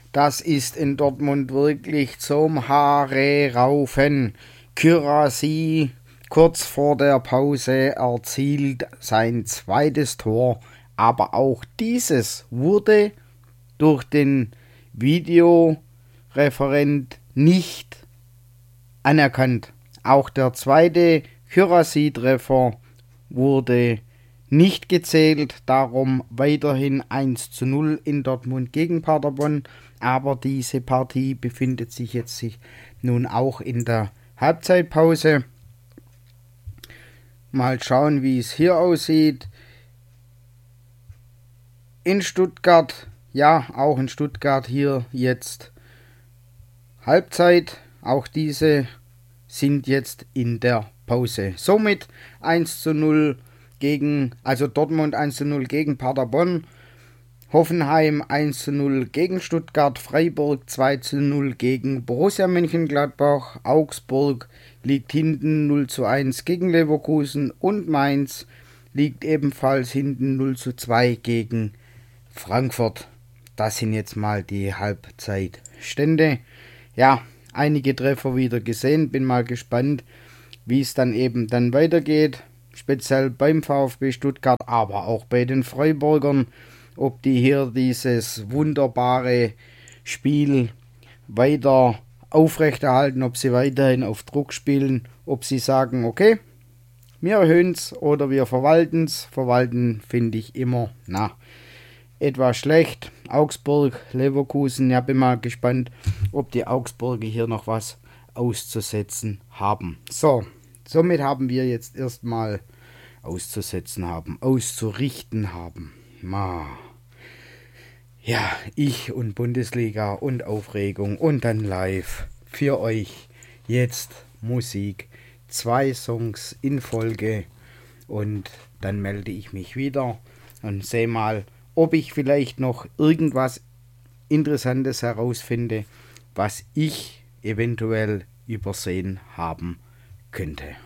Das ist in Dortmund wirklich zum Haare raufen. Guirassy kurz vor der Pause erzielt sein zweites Tor, aber auch dieses wurde durch den Videoreferent nicht anerkannt. Auch der zweite Guirassy-Treffer wurde nicht gezählt, darum weiterhin 1:0 in Dortmund gegen Paderborn. Aber diese Partie befindet sich jetzt nun auch in der Halbzeitpause. Mal schauen, wie es hier aussieht. In Stuttgart, ja, auch in Stuttgart hier jetzt Halbzeit. Auch diese sind jetzt in der Pause. Somit 1:0 also Dortmund 1:0 gegen Paderborn. Hoffenheim 1:0 gegen Stuttgart, Freiburg 2:0 gegen Borussia Mönchengladbach, Augsburg liegt hinten 0:1 gegen Leverkusen und Mainz liegt ebenfalls hinten 0:2 gegen Frankfurt. Das sind jetzt mal die Halbzeitstände. Ja, einige Treffer wieder gesehen, bin mal gespannt, wie es dann weitergeht, speziell beim VfB Stuttgart, aber auch bei den Freiburgern. Ob die hier dieses wunderbare Spiel weiter aufrechterhalten, ob sie weiterhin auf Druck spielen, ob sie sagen, okay, wir erhöhen es oder wir verwalten es. Verwalten finde ich immer, etwas schlecht. Augsburg, Leverkusen, ja, bin mal gespannt, ob die Augsburger hier noch was auszusetzen haben. So, somit haben wir jetzt erstmal auszurichten haben. Ja, ich und Bundesliga und Aufregung und dann live für euch jetzt Musik. 2 Songs in Folge und dann melde ich mich wieder und sehe mal, ob ich vielleicht noch irgendwas Interessantes herausfinde, was ich eventuell übersehen haben könnte.